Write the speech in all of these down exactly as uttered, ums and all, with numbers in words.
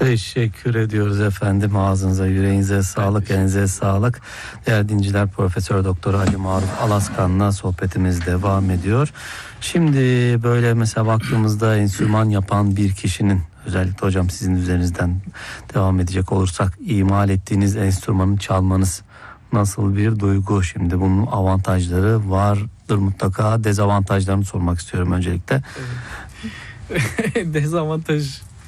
Teşekkür ediyoruz efendim. Ağzınıza, yüreğinize sağlık, elinize sağlık. Değerli dinciler, Profesör Doktor Ali Maruf Alaskan'la sohbetimiz devam ediyor. Şimdi böyle mesela baktığımızda enstrüman yapan bir kişinin, özellikle hocam sizin üzerinizden devam edecek olursak, imal ettiğiniz enstrümanı çalmanız nasıl bir duygu? Şimdi bunun avantajları vardır mutlaka. Dezavantajlarını sormak istiyorum öncelikle. Evet. Dezavantaj.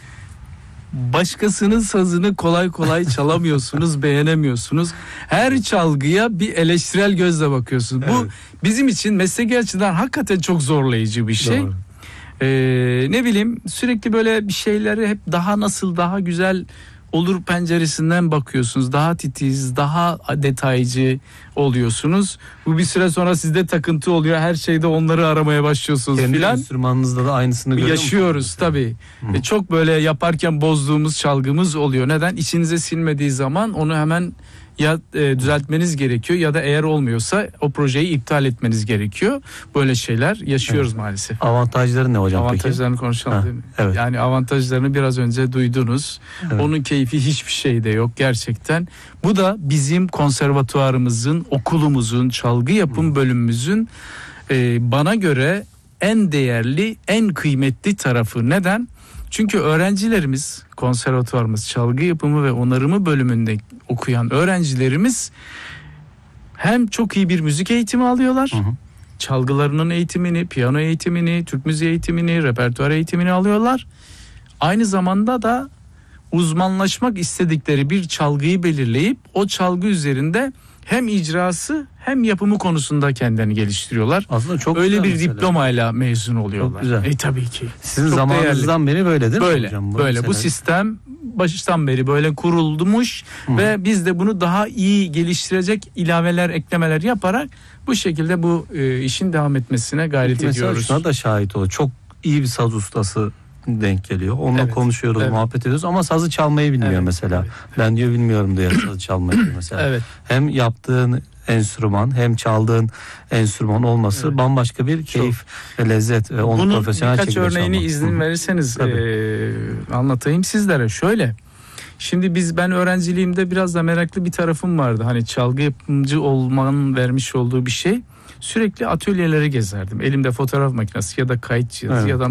Başkasının sazını kolay kolay çalamıyorsunuz, beğenemiyorsunuz. Her çalgıya bir eleştirel gözle bakıyorsunuz. Evet. Bu bizim için mesleki açıdan hakikaten çok zorlayıcı bir şey. Ee, ne bileyim, sürekli böyle bir şeyleri hep daha nasıl daha güzel olur penceresinden bakıyorsunuz. Daha titiz, daha detaycı oluyorsunuz. Bu bir süre sonra sizde takıntı oluyor. Her şeyde onları aramaya başlıyorsunuz filan. Kendi enstrümanınızda da aynısını görüyor musunuz? Yaşıyoruz tabii. E çok böyle yaparken bozduğumuz çalgımız oluyor. Neden? İçinize sinmediği zaman onu hemen ya e, düzeltmeniz gerekiyor ya da eğer olmuyorsa o projeyi iptal etmeniz gerekiyor. Böyle şeyler yaşıyoruz evet. maalesef. Avantajları ne hocam? Avantajlarını peki? konuşalım ha, değil mi? Evet. Yani avantajlarını biraz önce duydunuz. Evet. Onun keyfi hiçbir şeyde yok gerçekten. Bu da bizim konservatuvarımızın, okulumuzun, çalgı yapım hmm. bölümümüzün e, bana göre en değerli, en kıymetli tarafı. Neden? Çünkü öğrencilerimiz, konservatuvarımız, çalgı yapımı ve onarımı bölümünde okuyan öğrencilerimiz hem çok iyi bir müzik eğitimi alıyorlar. Hı hı. Çalgılarının eğitimini, piyano eğitimini, Türk müziği eğitimini, repertuar eğitimini alıyorlar. Aynı zamanda da uzmanlaşmak istedikleri bir çalgıyı belirleyip o çalgı üzerinde hem icrası hem yapımı konusunda kendini geliştiriyorlar. Aslında çok öyle bir mesela. Diplomayla mezun oluyorlar. Çok güzel. E tabii ki. Sizin çok zamanınızdan değerli. Beri böyle değil mi böyle, hocam? Bu böyle mesela. Bu sistem baştan beri böyle kurulmuş Hı. ve biz de bunu daha iyi geliştirecek ilaveler, eklemeler yaparak bu şekilde bu e, işin devam etmesine gayret Peki ediyoruz. Mesela şuna da şahit oluyor. Çok iyi bir saz ustası denk geliyor. Onunla evet, konuşuyoruz, evet. muhabbet ediyoruz ama sazı çalmayı bilmiyor evet, mesela. Evet. Ben diyor bilmiyorum diyor sazı çalmayı mesela. Evet. Hem yaptığın enstrüman hem çaldığın enstrüman olması evet. bambaşka bir keyif Çok. ve lezzet ve onu Bunun profesyonel şekilde birkaç örneğini çalmak. izin verirseniz e, anlatayım sizlere. Şöyle. Şimdi biz ben öğrenciliğimde biraz da meraklı bir tarafım vardı. Hani çalgı yapımcı olmanın vermiş olduğu bir şey. Sürekli atölyeleri gezerdim. Elimde fotoğraf makinesi ya da kayıt cihazı evet. ya da